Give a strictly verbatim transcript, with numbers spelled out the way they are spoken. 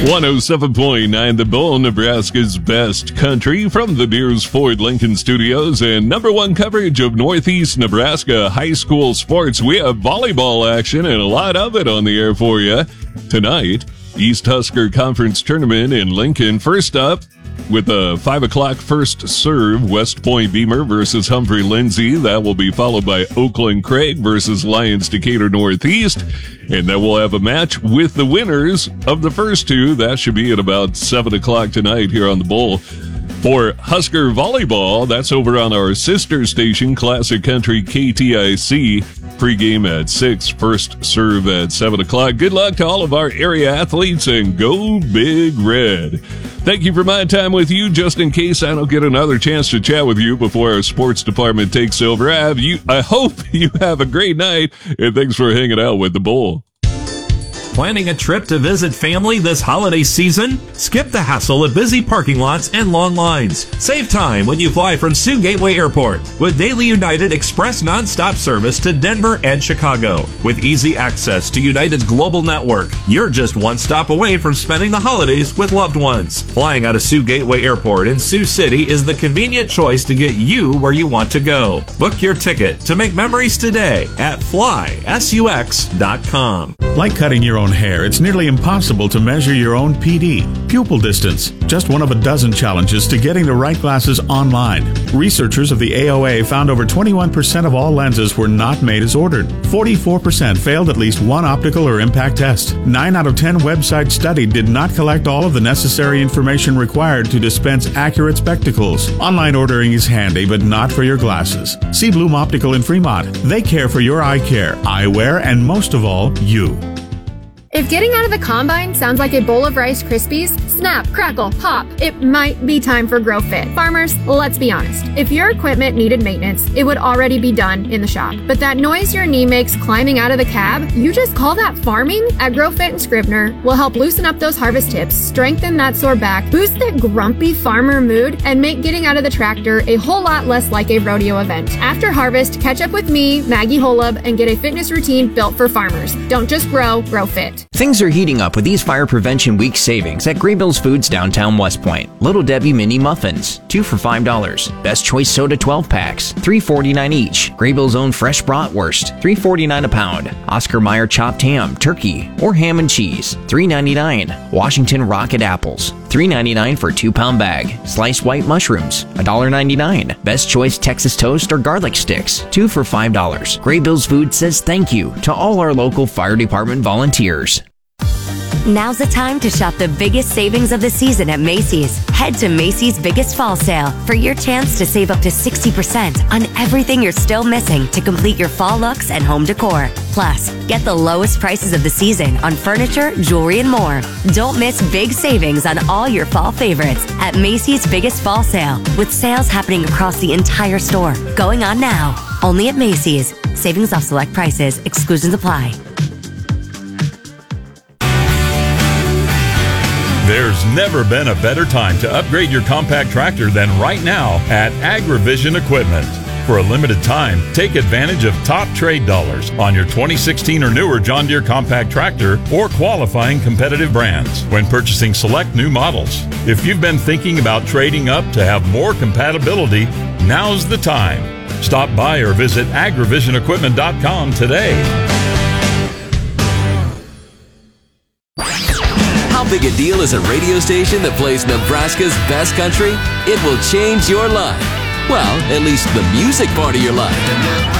one oh seven point nine The Bull, Nebraska's best country, from the Deers Ford Lincoln Studios, and number one coverage of Northeast Nebraska high school sports. We have volleyball action and a lot of it on the air for you tonight. East Husker Conference Tournament in Lincoln. First up, with a five o'clock first serve, West Point Beamer versus Humphrey Lindsay. That will be followed by Oakland Craig versus Lions Decatur Northeast. And then we'll have a match with the winners of the first two. That should be at about seven o'clock tonight here on the Bull. For Husker Volleyball, that's over on our sister station, Classic Country K T I C. Pre-game at six, first serve at seven o'clock. Good luck to all of our area athletes, and go Big Red. Thank you for my time with you. Just in case I don't get another chance to chat with you before our sports department takes over, I, have you, I hope you have a great night, and thanks for hanging out with the Bull. Planning a trip to visit family this holiday season? Skip the hassle of busy parking lots and long lines. Save time when you fly from Sioux Gateway Airport with daily United Express nonstop service to Denver and Chicago. With easy access to United's global network, you're just one stop away from spending the holidays with loved ones. Flying out of Sioux Gateway Airport in Sioux City is the convenient choice to get you where you want to go. Book your ticket to make memories today at fly sux dot com. Like cutting your own hair, it's nearly impossible to measure your own P D, pupil distance, just one of a dozen challenges to getting the right glasses online. Researchers of the A O A found over twenty-one percent of all lenses were not made as ordered. forty-four percent failed at least one optical or impact test. nine out of ten websites studied did not collect all of the necessary information required to dispense accurate spectacles. Online ordering is handy, but not for your glasses. See Bloom Optical in Fremont. They care for your eye care, eyewear, and most of all, you. If getting out of the combine sounds like a bowl of Rice Krispies, snap, crackle, pop, it might be time for Grow Fit. Farmers, let's be honest. If your equipment needed maintenance, it would already be done in the shop. But that noise your knee makes climbing out of the cab, you just call that farming? At Grow Fit and Scribner, we'll help loosen up those harvest tips, strengthen that sore back, boost that grumpy farmer mood, and make getting out of the tractor a whole lot less like a rodeo event. After harvest, catch up with me, Maggie Holub, and get a fitness routine built for farmers. Don't just grow, grow fit. Things are heating up with these Fire Prevention Week savings at Graybills Foods downtown West Point. Little Debbie Mini Muffins, two for five dollars. Best Choice Soda twelve packs, three forty-nine each. Graybills' own fresh bratwurst, three forty-nine a pound. Oscar Mayer chopped ham, turkey, or ham and cheese, three ninety-nine. Washington Rocket apples, three ninety-nine for a two pound bag. Sliced white mushrooms, one ninety-nine. Best Choice Texas Toast or garlic sticks, two for five dollars. Graybills Food says thank you to all our local fire department volunteers. Now's the time to shop the biggest savings of the season at Macy's. Head to Macy's Biggest Fall Sale for your chance to save up to sixty percent on everything you're still missing to complete your fall looks and home decor. Plus, get the lowest prices of the season on furniture, jewelry, and more. Don't miss big savings on all your fall favorites at Macy's Biggest Fall Sale, with sales happening across the entire store. Going on now. Only at Macy's. Savings off select prices. Exclusions apply. There's never been a better time to upgrade your compact tractor than right now at AgriVision Equipment. For a limited time, take advantage of top trade dollars on your twenty sixteen or newer John Deere compact tractor or qualifying competitive brands when purchasing select new models. If you've been thinking about trading up to have more compatibility, now's the time. Stop by or visit agri vision equipment dot com today. How big a deal is a radio station that plays Nebraska's best country? It will change your life. Well, at least the music part of your life.